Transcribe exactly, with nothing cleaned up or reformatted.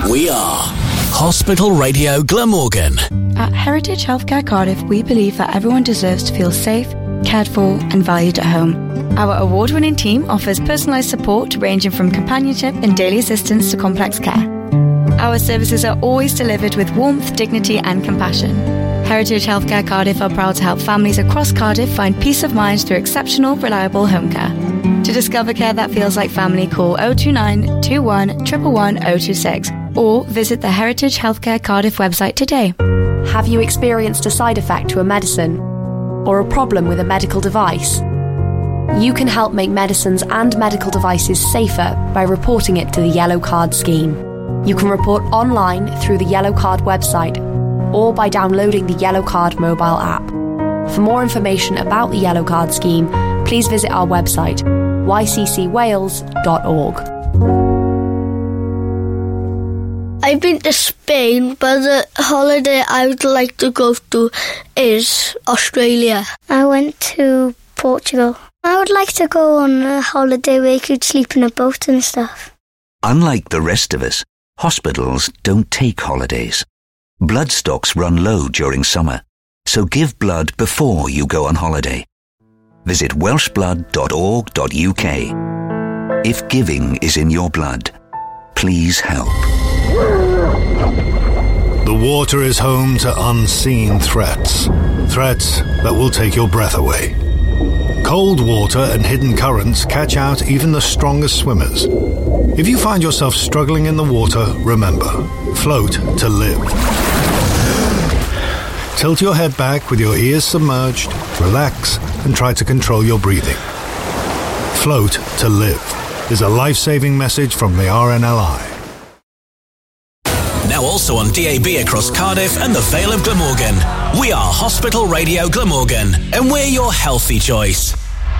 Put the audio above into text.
We are Hospital Radio Glamorgan. At Heritage Healthcare Cardiff, we believe that everyone deserves to feel safe, cared for and valued at home. Our award-winning team offers personalised support ranging from companionship and daily assistance to complex care. Our services are always delivered with warmth, dignity and compassion. Heritage Healthcare Cardiff are proud to help families across Cardiff find peace of mind through exceptional, reliable home care. To discover care that feels like family, call oh two nine, two one, one one one, oh two six or visit the Heritage Healthcare Cardiff website today. Have you experienced a side effect to a medicine or a problem with a medical device? You can help make medicines and medical devices safer by reporting it to the Yellow Card scheme. You can report online through the Yellow Card website or by downloading the Yellow Card mobile app. For more information about the Yellow Card scheme, please visit our website y c c wales dot org. I've been to Spain, but the holiday I would like to go to is Australia. I went to Portugal. I would like to go on a holiday where you could sleep in a boat and stuff. Unlike the rest of us, hospitals don't take holidays. Blood stocks run low during summer, so give blood before you go on holiday. Visit welsh blood dot org dot u k. If giving is in your blood, please help. The water is home to unseen threats. Threats that will take your breath away. Cold water and hidden currents catch out even the strongest swimmers. If you find yourself struggling in the water, remember, float to live. Tilt your head back with your ears submerged, relax, and try to control your breathing. Float to live is a life-saving message from the R N L I. Now also on D A B across Cardiff and the Vale of Glamorgan. We are Hospital Radio Glamorgan, and we're your healthy choice.